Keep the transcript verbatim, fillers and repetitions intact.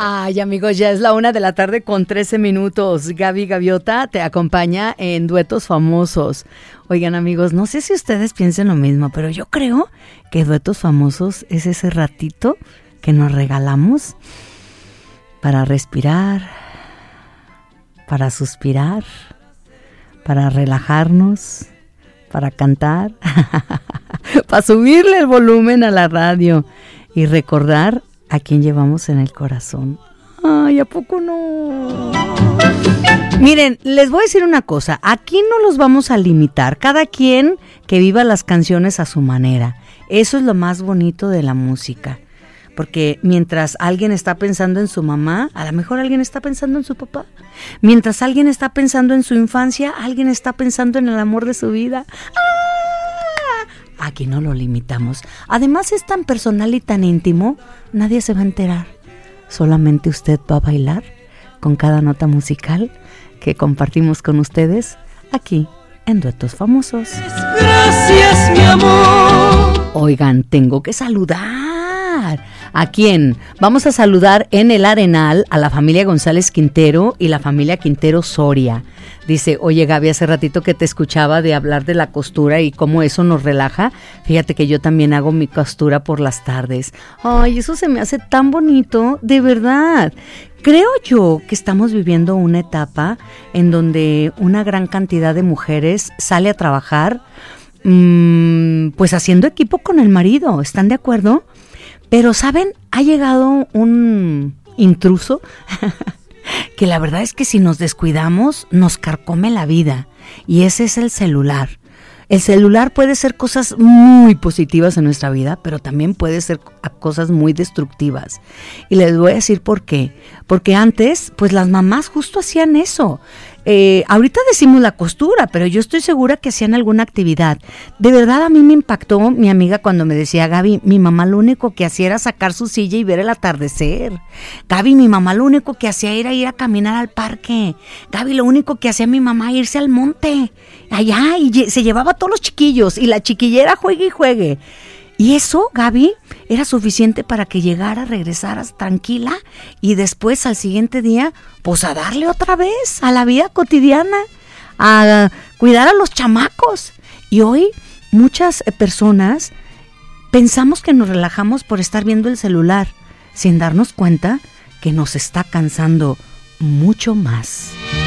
Ay, amigos, ya es la una de la tarde con trece minutos. Gaby Gaviota te acompaña en Duetos Famosos. Oigan, amigos, no sé si ustedes piensen lo mismo, pero yo creo que Duetos Famosos es ese ratito que nos regalamos para respirar, para suspirar, para relajarnos, para cantar, para subirle el volumen a la radio y recordar a quién llevamos en el corazón. Ay, ¿a poco no? Miren, les voy a decir una cosa, aquí no los vamos a limitar, cada quien que viva las canciones a su manera. Eso es lo más bonito de la música, porque mientras alguien está pensando en su mamá, a lo mejor alguien está pensando en su papá. Mientras alguien está pensando en su infancia, alguien está pensando en el amor de su vida. ¡Ah! Aquí no lo limitamos. Además es tan personal y tan íntimo, nadie se va a enterar. Solamente usted va a bailar con cada nota musical que compartimos con ustedes aquí en Duetos Famosos. Gracias, mi amor. Oigan, tengo que saludar. ¿A quién? Vamos a saludar en el Arenal a la familia González Quintero y la familia Quintero Soria. Dice, oye Gaby, hace ratito que te escuchaba de hablar de la costura y cómo eso nos relaja. Fíjate que yo también hago mi costura por las tardes. Ay, eso se me hace tan bonito, de verdad. Creo yo que estamos viviendo una etapa en donde una gran cantidad de mujeres sale a trabajar, mmm, pues haciendo equipo con el marido. ¿Están de acuerdo? Pero, ¿saben? Ha llegado un intruso que la verdad es que si nos descuidamos nos carcome la vida, y ese es el celular. El celular puede ser cosas muy positivas en nuestra vida, pero también puede ser cosas muy destructivas. Y les voy a decir por qué. Porque antes, pues las mamás justo hacían eso. Eh, ahorita decimos la costura, pero yo estoy segura que hacían alguna actividad. De verdad a mí me impactó mi amiga cuando me decía, Gaby, mi mamá lo único que hacía era sacar su silla y ver el atardecer. Gaby, mi mamá lo único que hacía era ir a caminar al parque. Gaby, lo único que hacía mi mamá era irse al monte, allá, y se llevaba a todos los chiquillos, y la chiquillera juegue y juegue. Y eso, Gaby, era suficiente para que llegara, regresaras tranquila y después al siguiente día, pues a darle otra vez a la vida cotidiana, a cuidar a los chamacos. Y hoy muchas personas pensamos que nos relajamos por estar viendo el celular, sin darnos cuenta que nos está cansando mucho más.